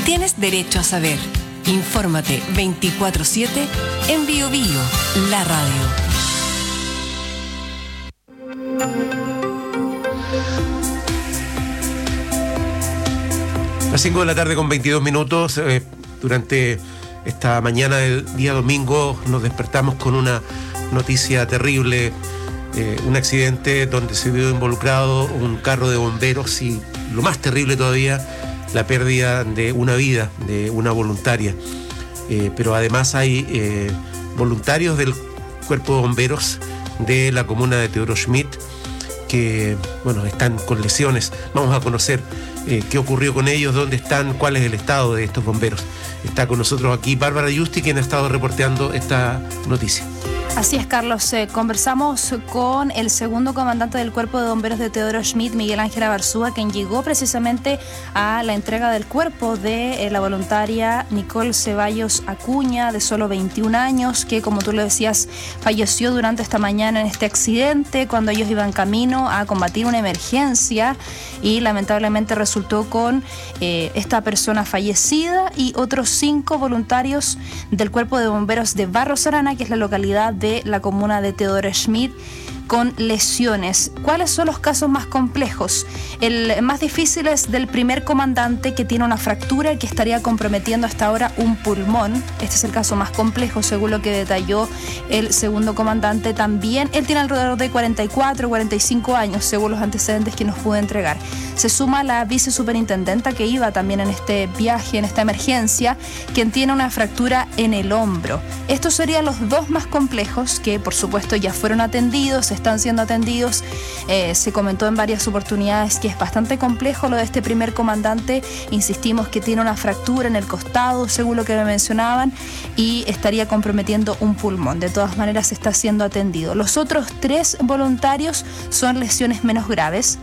Tienes derecho a saber. Infórmate 24/7 en Bio Bio, la radio. Las 5 de la tarde con 22 minutos. Durante esta mañana del día domingo nos despertamos con una noticia terrible. Un accidente donde se vio involucrado un carro de bomberos y, lo más terrible todavía, la pérdida de una vida, de una voluntaria. Pero además hay voluntarios del Cuerpo de Bomberos de la comuna de Teodoro Schmidt que, bueno, están con lesiones. Vamos a conocer qué ocurrió con ellos, dónde están, cuál es el estado de estos bomberos. Está con nosotros aquí Bárbara Yusti, quien ha estado reporteando esta noticia. Así es, Carlos. Conversamos con el segundo comandante del Cuerpo de Bomberos de Teodoro Schmidt, Miguel Ángel Abarzúa, quien llegó precisamente a la entrega del cuerpo de la voluntaria Nicole Ceballos Acuña, de solo 21 años, que, como tú lo decías, falleció durante esta mañana en este accidente cuando ellos iban camino a combatir una emergencia y lamentablemente resultó con esta persona fallecida y otros 5 voluntarios del Cuerpo de Bomberos de Barros Arana, que es la localidad de la comuna de Teodoro Schmidt, con lesiones. ¿Cuáles son los casos más complejos? El más difícil es del primer comandante, que tiene una fractura y que estaría comprometiendo hasta ahora un pulmón. Este es el caso más complejo, según lo que detalló el segundo comandante. También él tiene alrededor de 44 o 45 años, según los antecedentes que nos pudo entregar. Se suma la vicesuperintendenta que iba también en este viaje, en esta emergencia, quien tiene una fractura en el hombro. Estos serían los 2 más complejos, que por supuesto ya fueron atendidos, están siendo atendidos. Se comentó en varias oportunidades que es bastante complejo lo de este primer comandante. Insistimos que tiene una fractura en el costado, según lo que me mencionaban, y estaría comprometiendo un pulmón. De todas maneras, está siendo atendido. Los otros 3 voluntarios son lesiones menos graves,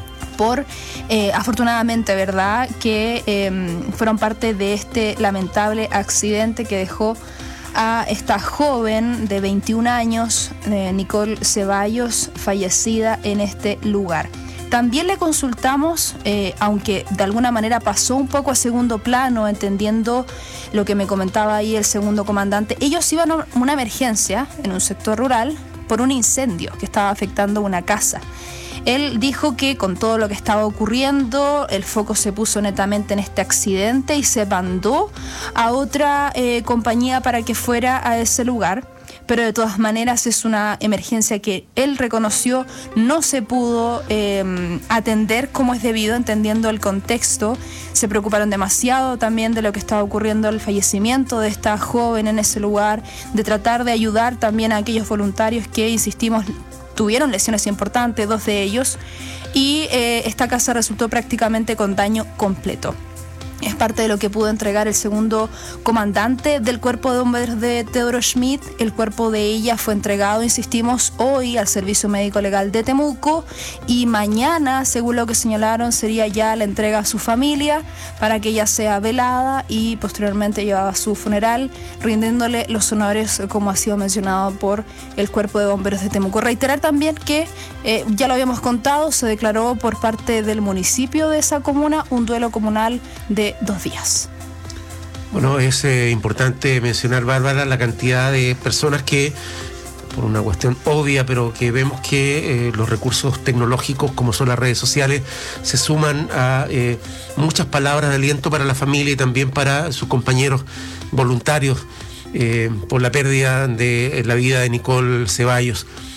afortunadamente, ¿verdad?, que fueron parte de este lamentable accidente que dejó a esta joven de 21 años, Nicole Ceballos, fallecida en este lugar. También le consultamos, aunque de alguna manera pasó un poco a segundo plano, entendiendo lo que me comentaba ahí el segundo comandante. Ellos iban a una emergencia en un sector rural por un incendio que estaba afectando una casa. Él dijo que con todo lo que estaba ocurriendo, el foco se puso netamente en este accidente y se mandó a otra compañía para que fuera a ese lugar. Pero de todas maneras es una emergencia que él reconoció no se pudo atender como es debido, entendiendo el contexto. Se preocuparon demasiado también de lo que estaba ocurriendo, el fallecimiento de esta joven en ese lugar, de tratar de ayudar también a aquellos voluntarios que, insistimos, tuvieron lesiones importantes, 2 de ellos, y esta casa resultó prácticamente con daño completo. Es parte de lo que pudo entregar el segundo comandante del Cuerpo de Bomberos de Teodoro Schmidt. El cuerpo de ella fue entregado, insistimos, hoy al Servicio Médico Legal de Temuco, y mañana, según lo que señalaron, sería ya la entrega a su familia para que ella sea velada y posteriormente llevada a su funeral, rindiéndole los honores como ha sido mencionado por el Cuerpo de Bomberos de Temuco. Reiterar también que, ya lo habíamos contado, se declaró por parte del municipio de esa comuna un duelo comunal de 2 días. Bueno, es importante mencionar, Bárbara, la cantidad de personas que, por una cuestión obvia, pero que vemos que los recursos tecnológicos, como son las redes sociales, se suman a muchas palabras de aliento para la familia y también para sus compañeros voluntarios por la pérdida de la vida de Nicole Ceballos.